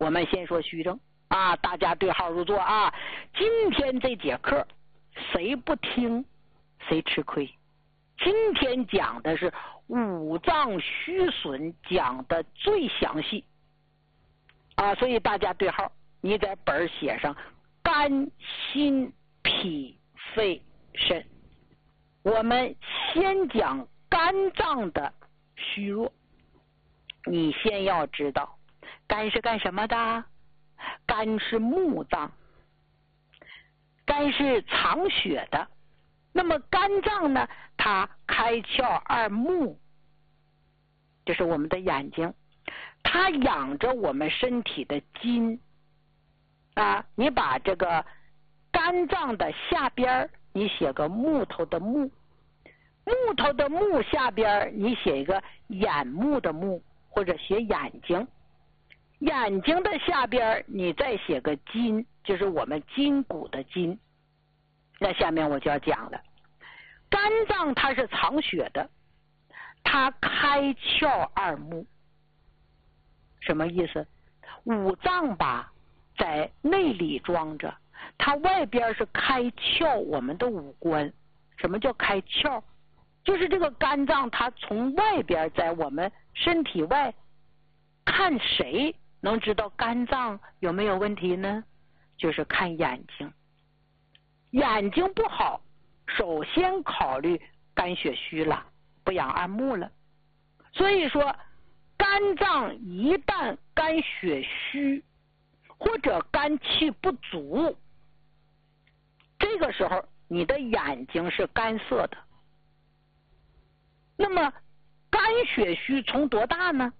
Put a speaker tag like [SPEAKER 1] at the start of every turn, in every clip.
[SPEAKER 1] 我们先说虚症啊，大家对号入座啊。今天这节课谁不听谁吃亏。今天讲的是五脏虚损，讲的最详细啊，所以大家对号，你在本写上肝、心、脾、肺、肾。我们先讲肝脏的虚弱。你先要知道，肝是干什么的？肝是木脏，肝是藏血的。那么肝脏呢，它开窍二目，这是我们的眼睛，它养着我们身体的筋啊。你把这个肝脏的下边你写个木头的木，木头的木下边你写一个眼目的目，或者写眼睛，眼睛的下边你再写个筋，就是我们筋骨的筋。那下面我就要讲了，肝脏它是藏血的，它开窍二目，什么意思？五脏吧在内里装着，它外边是开窍我们的五官。什么叫开窍？就是这个肝脏它从外边在我们身体外看，谁能知道肝脏有没有问题呢？就是看眼睛。眼睛不好，首先考虑肝血虚了，不养二目了。所以说肝脏一旦肝血虚或者肝气不足，这个时候你的眼睛是干涩的。那么肝血虚从多大呢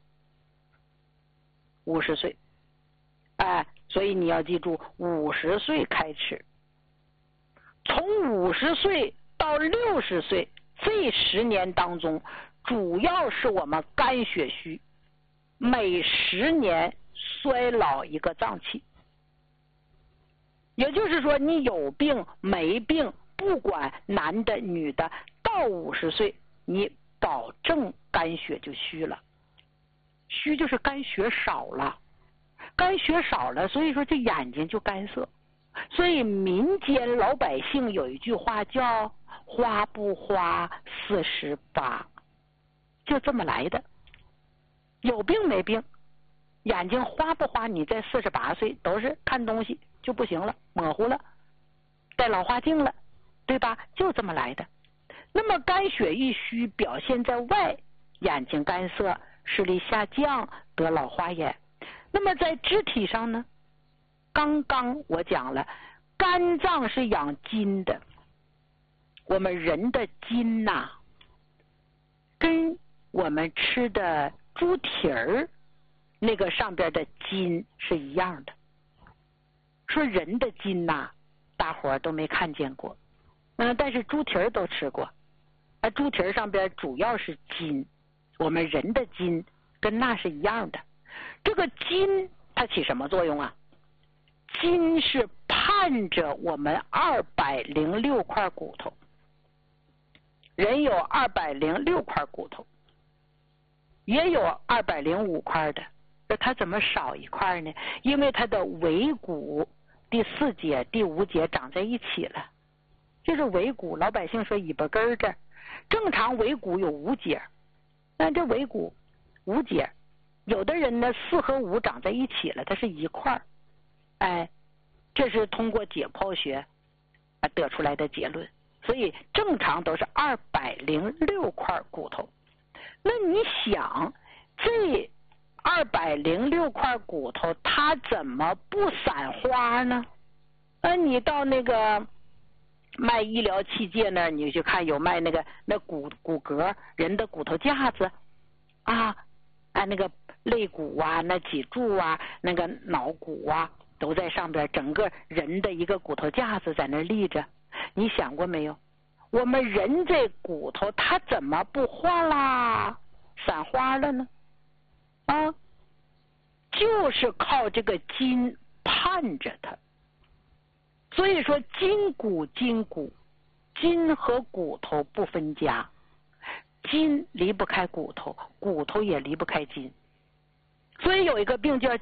[SPEAKER 1] ？50岁。所以你要记住50岁开始，从50岁到60岁这10年当中，主要是我们肝血虚，每10年衰老一个脏器。也就是说你有病没病，不管男的女的，到50岁你保证肝血就虚了。虚就是肝血少了，肝血少了，所以说这眼睛就干涩。所以民间老百姓有一句话叫花不花48，就这么来的。有病没病，眼睛花不花，你在48岁都是看东西就不行了，模糊了，戴老花镜了，对吧？就这么来的。那么肝血一虚表现在外，眼睛干涩，视力下降，得老花眼。那么在肢体上呢，刚刚我讲了，肝脏是养筋的。我们人的筋呐，跟我们吃的猪蹄儿那个上边的筋是一样的。说人的筋呐，大伙儿都没看见过，但是猪蹄儿都吃过。猪蹄儿上边主要是筋，我们人的筋跟那是一样的。这个筋它起什么作用啊？筋是盼着我们206块骨头，人有206块骨头，也有205块的，那它怎么少一块呢？因为它的尾骨第4节、第5节长在一起了。就是尾骨，老百姓说尾巴根儿这儿，正常尾骨有5节，但这尾骨5节，有的人呢4和5长在一起了，它是一块儿。这是通过解剖学得出来的结论。所以正常都是206块骨头。那你想，这206块骨头它怎么不散花呢？你到那个卖医疗器械那儿，你去看有卖那骨骼人的骨头架子那个肋骨啊，那脊柱啊，那个脑骨啊，都在上边，整个人的一个骨头架子在那立着。你想过没有，我们人这骨头它怎么不哗啦散花了呢？就是靠这个筋盼着它。所以说筋骨，筋和骨头不分家，筋离不开骨头，骨头也离不开筋。所以有一个病叫